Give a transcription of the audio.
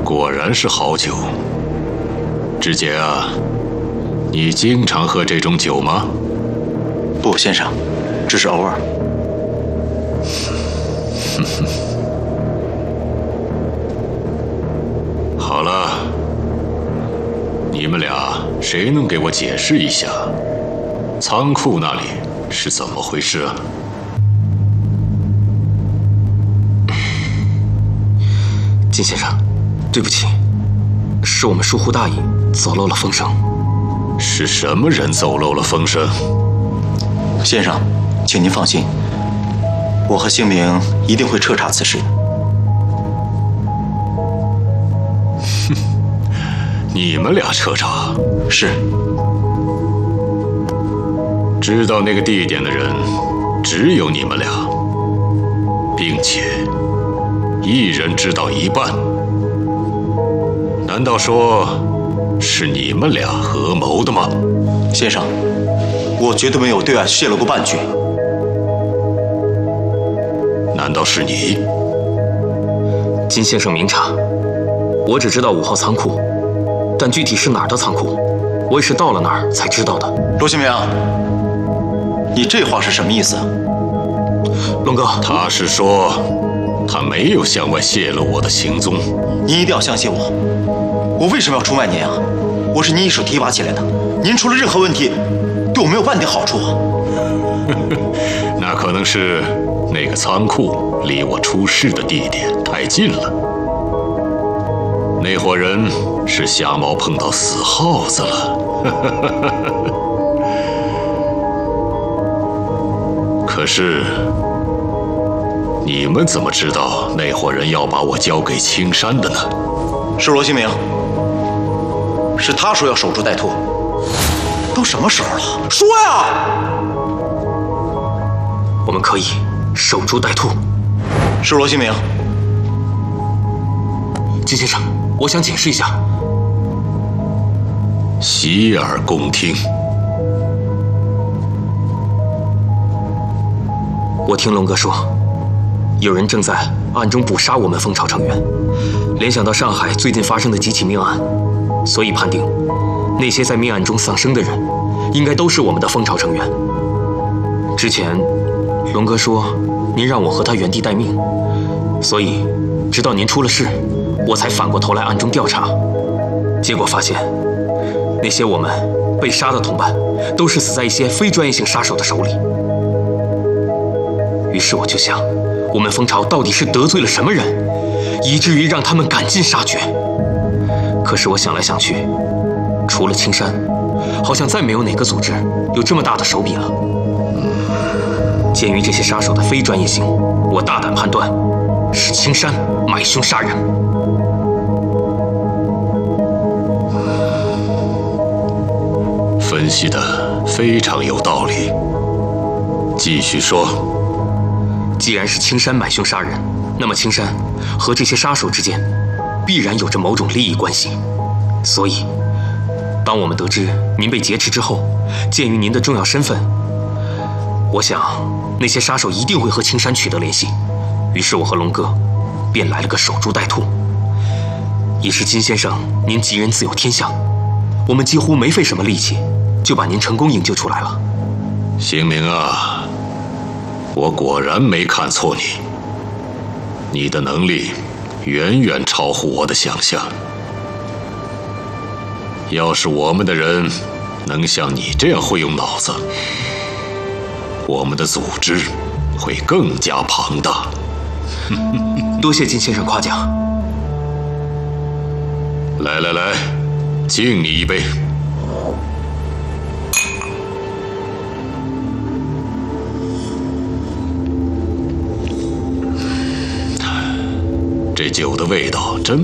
果然是好酒。志杰啊，你经常喝这种酒吗？ 不，先生，只是偶尔。 好了，你们俩谁能给我解释一下，仓库那里是怎么回事啊？ 金先生，对不起，是我们疏忽大意，走漏了风声。 是什么人走漏了风声？ 先生，请您放心，我和姓名一定会彻查此事的。 哼，你们俩彻查？ 是。 知道那个地点的人只有你们俩，并且一人知道一半。难道说是你们俩合谋的吗？ 先生，我绝对没有对外泄露过半句。 难道是你？ 金先生明察，我只知道5号仓库，但具体是哪儿的仓库，我也是到了那儿才知道的。 罗新明，你这话是什么意思？ 龙哥， 他是说他没有向外泄露我的行踪。 您一定要相信我，我为什么要出卖您啊？我是您一手提拔起来的，您出了任何问题，对我没有半点好处啊。 那可能是那个仓库离我出事的地点太近了，那伙人是瞎猫碰到死耗子了。可是你们怎么知道那伙人要把我交给青山的呢？ 是罗新明，是他说要守株待兔。都什么时候了，说呀！ 我们可以守株待兔。 是罗新明。 金先生，我想解释一下。 洗耳恭听。 我听龙哥说，有人正在暗中捕杀我们蜂巢成员，联想到上海最近发生的几起命案，所以判定那些在命案中丧生的人，应该都是我们的蜂巢成员。之前，龙哥说您让我和他原地待命，所以直到您出了事，我才反过头来暗中调查。结果发现，那些我们被杀的同伴，都是死在一些非专业性杀手的手里。于是我就想，我们蜂巢到底是得罪了什么人，以至于让他们赶尽杀绝？可是我想来想去，除了青山，好像再没有哪个组织有这么大的手笔了。鉴于这些杀手的非专业性，我大胆判断，是青山买凶杀人。 分析的非常有道理，继续说。 既然是青山买凶杀人，那么青山和这些杀手之间必然有着某种利益关系。所以，当我们得知您被劫持之后，鉴于您的重要身份，我想那些杀手一定会和青山取得联系。于是我和龙哥便来了个守株待兔。也是金先生您吉人自有天相，我们几乎没费什么力气，就把您成功营救出来了。 邢明啊，我果然没看错你，你的能力远远超乎我的想象。要是我们的人能像你这样会用脑子，我们的组织会更加庞大。 多谢金先生夸奖。 来来来，敬你一杯。这酒的味道真